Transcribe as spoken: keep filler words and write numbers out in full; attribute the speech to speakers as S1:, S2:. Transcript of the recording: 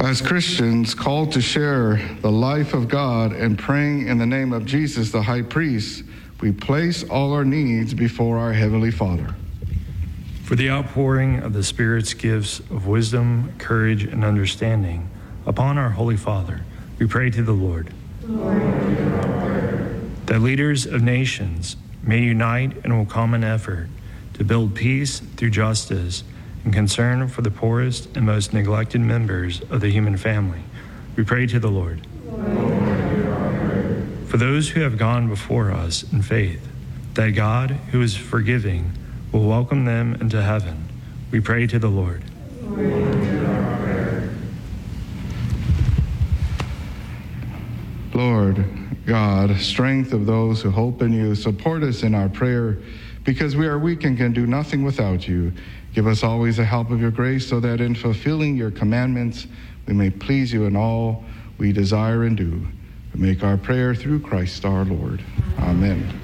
S1: As Christians called to share the life of God and praying in the name of Jesus, the high priest, we place all our needs before our Heavenly Father.
S2: For the outpouring of the Spirit's gifts of wisdom, courage, and understanding upon our Holy Father, we pray to the Lord. Lord, that leaders of nations may unite in a common effort to build peace through justice and concern for the poorest and most neglected members of the human family. We pray to the Lord. Lord, for those who have gone before us in faith, that God, who is forgiving, will welcome them into heaven. We pray to the Lord.
S1: Lord God, strength of those who hope in you, support us in our prayer, because we are weak and can do nothing without you. Give us always the help of your grace, so that in fulfilling your commandments, we may please you in all we desire and do. We make our prayer through Christ our Lord. Amen.